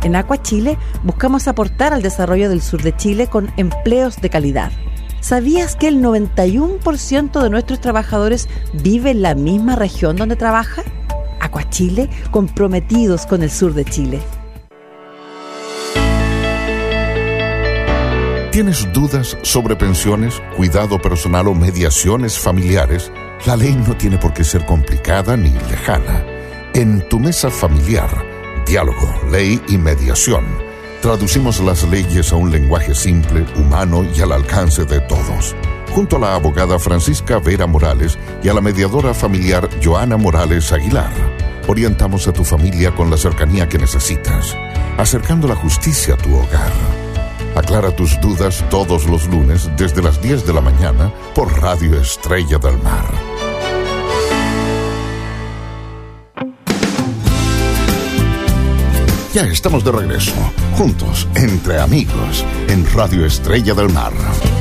En Aqua Chile buscamos aportar al desarrollo del sur de Chile con empleos de calidad. ¿Sabías que el 91% de nuestros trabajadores vive en la misma región donde trabaja? Aqua Chile, comprometidos con el sur de Chile. ¿Tienes dudas sobre pensiones, cuidado personal o mediaciones familiares? La ley no tiene por qué ser complicada ni lejana. En Tu Mesa Familiar, diálogo, ley y mediación, traducimos las leyes a un lenguaje simple, humano y al alcance de todos. Junto a la abogada Francisca Vera Morales y a la mediadora familiar Joana Morales Aguilar, orientamos a tu familia con la cercanía que necesitas, acercando la justicia a tu hogar. Aclara tus dudas todos los lunes desde las 10 de la mañana por Radio Estrella del Mar. Ya estamos de regreso, juntos, entre amigos, en Radio Estrella del Mar.